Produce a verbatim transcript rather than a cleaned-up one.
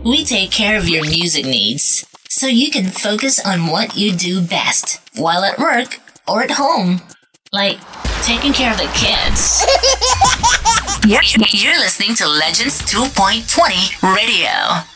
We take care of your music needs so you can focus on what you do best while at work or at home, like taking care of the kids. You're, you're listening to Legends two point twenty Radio.